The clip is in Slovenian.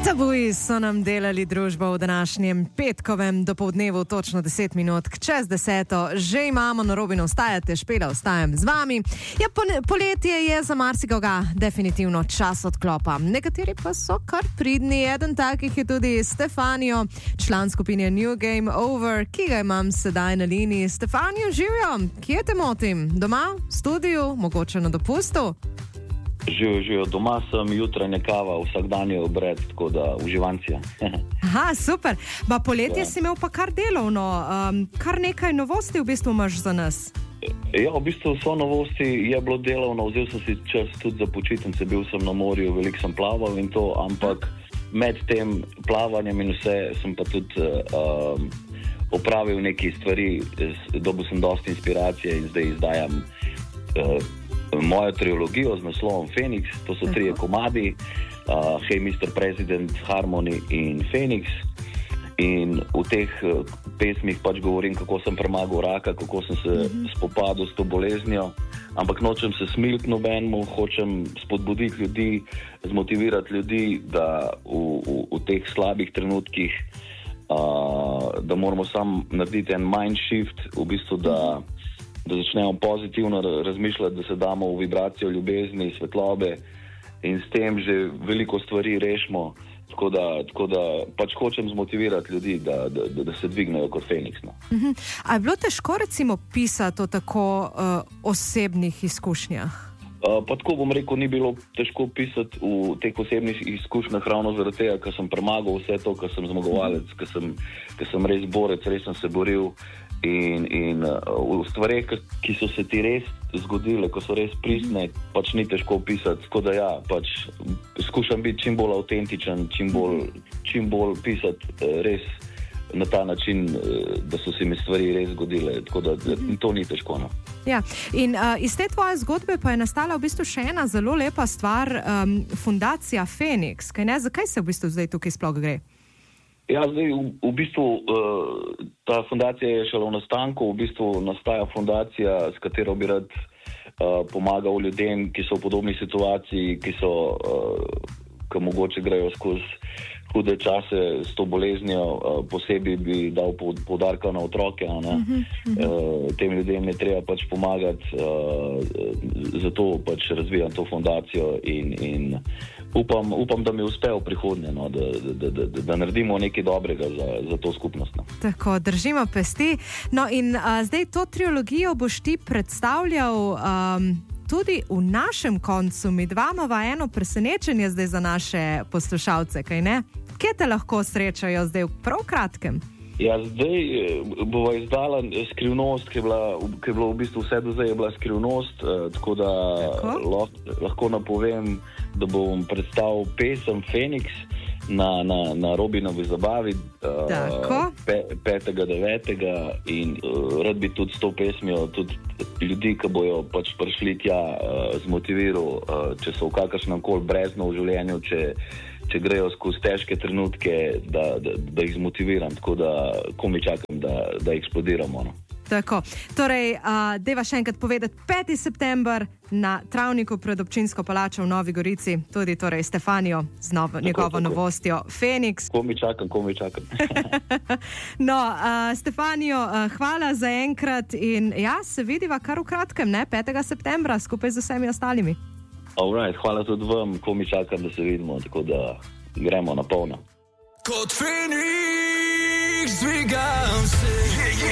Tabuji so nam delali družbo v današnjem petkovem dopoldnevu, točno 10 minut čez 10. Že imamo na Robinu, ostajate, Špela, ostajam z vami. Ja, poletje je za marsikoga definitivno čas odklopa. Nekateri pa so kar pridni. Eden takih je tudi Stefanijo, član skupine New Game Over, ki ga imam sedaj na liniji. Stefanijo, živjo, kje te motim? Doma, v studiu, mogoče na dopustu? Živijo, doma sem, jutranja kava, vsak dan je obred, tako da uživancija. Aha, super. Pa poletje si imel pa kar delovno, kar nekaj novosti v bistvu imaš za nas. Ja, v bistvu so novosti, je bilo delovno, vzel sem si čas tudi za počitnice, bil sem na morju, veliko sem plaval in to, ampak med tem plavanjem in vse sem pa tudi opravil neke stvari, dobil sem dosti inspiracije in zdaj izdajam mojo trilogijo z naslovom Phoenix, to so 3 komadi, Hey Mr. President, Harmony in Phoenix. In v teh pesmih pač govorim, kako sem premagal raka, kako sem se spopadal s to boleznjo, ampak nočem se smiliti nobenemu, hočem spodbuditi ljudi, zmotivirati ljudi, da v teh slabih trenutkih, da moramo sam narediti en mind shift, v bistvu, da začnemo pozitivno razmišljati, da se damo v vibracijo ljubezni, svetlobe in s tem že veliko stvari rešimo. Tako da pač hočem zmotivirati ljudi, da se dvignejo kot Feniks. No. A je bilo težko recimo pisati o tako osebnih izkušnjah? Pa tako bom rekel, ni bilo težko pisati v teh osebnih izkušnjah ravno zaradi tega, ker sem premagal vse to, ker sem zmagovalec, ker sem res borec, res sem se boril. In v stvareh, ki so se ti res zgodile, ko so res pristne, pač ni težko pisati. Tako da ja, pač skušam biti čim bolj avtentičen, čim bolj pisati res na ta način, da so se mi stvari res zgodile. Tako da to ni težko. No. Ja, in iz te tvoje zgodbe pa je nastala v bistvu še ena zelo lepa stvar, fundacija Phoenix. Zakaj se v bistvu zdaj tukaj sploh gre? Ja, zdaj v bistvu ta fundacija je šele v nastanku, v bistvu nastaja fundacija, s katero bi rad pomagal ljudem, ki so v podobni situaciji, ki mogoče grejo skozi hude čase s to boleznjo, posebej bi dal poudarka na otroke. Tem ljudem je treba pač pomagati, zato pač razvijam to fundacijo in upam, da mi uspe v prihodnje, no, da naredimo nekaj dobrega za to skupnost. No. Tako, držimo pesti. No in zdaj to trilogijo boš ti predstavljal tudi v našem koncu. Mi dva imava eno presenečenje zdaj za naše poslušalce, kaj ne? Kje te lahko srečajo zdaj v prav kratkem? Ja, zdaj bova izdala Skrivnost, ki je bilo v bistvu vse do zdaj je bila Skrivnost, tako da lahko napovem, da bom predstavil pesem Phoenix na Robinovi zabavi 5.9. in rad bi tudi s to pesmijo tudi ljudi, ki bojo pač prišli tja, zmotiviral, če so v kakršnem koli breznu v življenju, če grejo skozi težke trenutke, da jih zmotiviram, tako da komaj čakam, da eksplodiramo. No. Tako, torej, deva še enkrat povedati, 5. september na travniku pred občinsko palačo v Novi Gorici, tudi torej Stefanijo z njegovo novostjo Phoenix. Komaj čakam. No, Stefanijo, hvala za enkrat in ja, se vidiva kar v kratkem, ne? 5. septembra skupaj z vsemi ostalimi. Alright, hvala tudi vam, komaj čakam, da se vidimo, tako da gremo na polno. Kot Phoenix dvigam se.